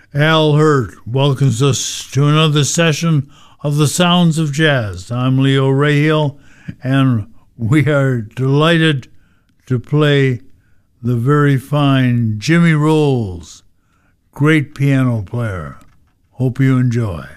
Al Hurt welcomes us to another session of the Sounds of Jazz. I'm Leo Raheel, and we are delighted to play the very fine Jimmy Rolls, great piano player. Hope you enjoy.